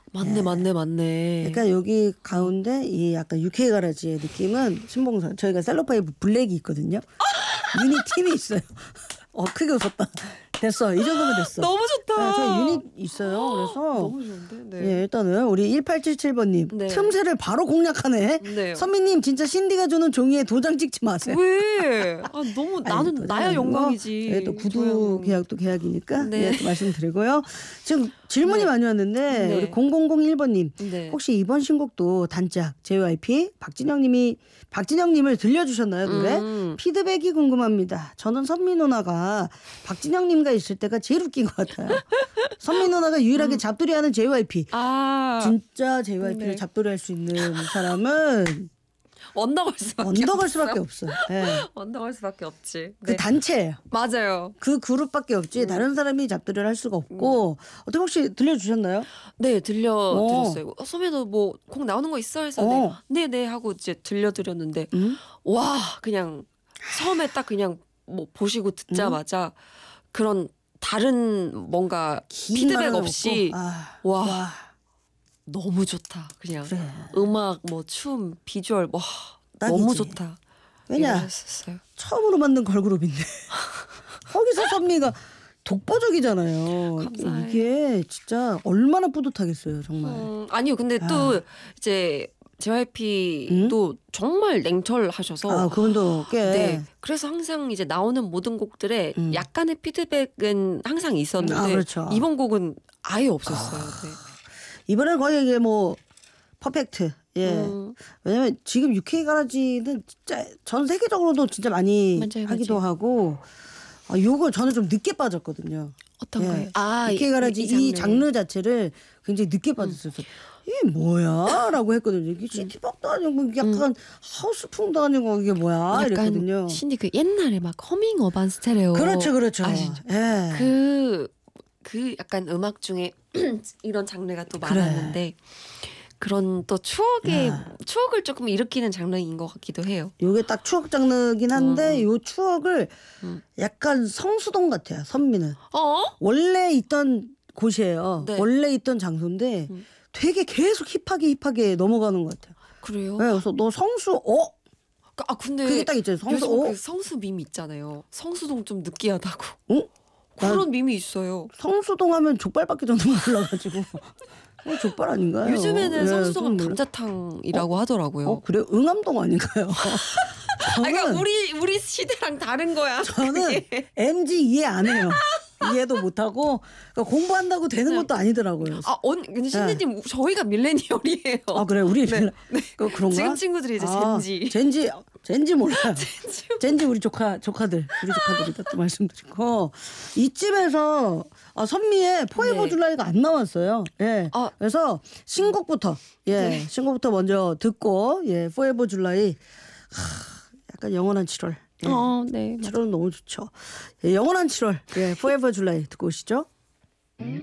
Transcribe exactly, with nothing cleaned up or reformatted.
맞네, 예. 맞네, 맞네. 그러니까 여기 가운데 이 약간 유케이 가라지의 느낌은 신봉선. 저희가 셀로파이브 블랙이 있거든요. 유닛 팀이 있어요. 어 크게 웃었다. 됐어. 이 정도면 됐어. 너무 좋다. 네, 저희 유닛 있어요. 그래서 너무 좋은데. 네. 예, 일단은 우리 일팔칠칠 번님 네. 틈새를 바로 공략하네. 네. 선미님 진짜 신디가 주는 종이에 도장 찍지 마세요. 왜? 아 너무 아니, 나는 또 나야 영광이지. 저희 또 구두 저야 계약도 계약이니까 네. 예, 또 말씀드리고요. 지금 질문이 네. 많이 왔는데 네. 우리 공공공일 번님 네. 혹시 이번 신곡도 단짝 제이와이피 박진영님이 박진영님을 들려주셨나요 노래? 음. 피드백이 궁금합니다. 저는 선미 누나가 박진영님과 있을 때가 제일 웃긴 것 같아요. 선미 누나가 유일하게 잡돌이하는 제이와이피. 아 진짜 제이와이피를 네. 잡돌이할 수 있는 사람은 언더걸스밖에 언더걸스밖에 없어요. 예. 언더걸스밖에 없지. 그 네. 단체예요. 맞아요. 그 그룹밖에 없지 다른 사람이 잡들을 할 수가 없고 어떻게 혹시 들려주셨나요? 네 들려드렸어요. 어. 소매도 뭐 곡 나오는 거 있어 해서 어. 네, 네네 하고 이제 들려드렸는데 음? 와 그냥 처음에 딱 그냥 뭐 보시고 듣자마자 그런 다른 뭔가 긴 피드백 말은 없이 없고. 아, 와, 와. 너무 좋다. 그냥 그래. 음악 뭐 춤 비주얼 와 딱이지. 너무 좋다. 왜냐 이랬었어요. 처음으로 만든 걸그룹인데 거기서 선미가 독보적이잖아요. 감사해요. 이게 진짜 얼마나 뿌듯하겠어요 정말. 음, 아니요 근데 또 아. 이제 제이와이피도 정말 냉철하셔서 아 그분도 꽤 네. 그래서 항상 이제 나오는 모든 곡들에 음. 약간의 피드백은 항상 있었는데 아, 그렇죠. 이번 곡은 아예 없었어요. 네. 이번엔 거의 이게 뭐 퍼펙트. 예. 음. 왜냐면 지금 유케이 가라지는 진짜 전 세계적으로도 진짜 많이 맞아요, 하기도 맞아요. 하고 아, 요걸 저는 좀 늦게 빠졌거든요. 어떤 예. 거예요? 아, 유케이 가라지 이, 이 장르 자체를 굉장히 늦게 빠졌어요. 그래서 이게 뭐야? 라고 했거든요. 이게 시티팝도 아니고 약간 하우스풍도 아니고 이게 뭐야? 이랬거든요. 신디 그 옛날에 막 허밍 어반 스테레오 그렇죠. 그렇죠. 아시죠? 예. 그, 그 약간 음악 중에 이런 장르가 또 그래. 많았는데 그런 또 추억의 야. 추억을 조금 일으키는 장르인 것 같기도 해요. 요게 딱 추억 장르긴 한데 음. 요 추억을 음. 약간 성수동 같아요. 선미는. 어? 원래 있던 곳이에요. 네. 원래 있던 장소인데 음. 되게 계속 힙하게 힙하게 넘어가는 것 같아요. 그래요? 네, 그래서 너 성수 어? 아 근데 그게 딱 있잖아요. 성수 요즘 어? 그 성수 밈 있잖아요. 성수동 좀 느끼하다고. 어? 난 그런 밈이 있어요. 성수동 하면 족발밖에 저는 몰라가지고 어, 족발 아닌가요? 요즘에는 예, 성수동은 좀 몰라- 감자탕이라고 하더라고요. 어 그래요? 응암동 아닌가요? 아, 그러니까 저는 우리 우리 시대랑 다른 거야. 저는 그게. 엠지 이해 안 해요. 이해도 못하고 그러니까 공부한다고 되는 것도 아니더라고요. 아, 언, 근데 신디님 저희가 밀레니얼이에요. 아 그래 우리 네, 네. 그 그런가? 지금 친구들이 이제 아, 젠지. 젠지 젠지 몰라요. 젠지 우리 조카 조카들 우리 조카들이다 또 말씀드리고 이쯤에서 아, 선미의 포에버 네. 줄라이가 안 나왔어요. 예. 아. 그래서 신곡부터 예 네. 신곡부터 먼저 듣고 예 포에버 줄라이 하, 약간 영원한 칠월. 예. 어, 네. 칠월은 너무 좋죠. 예, 영원한 칠월 예 포에버 줄라이 듣고 오시죠.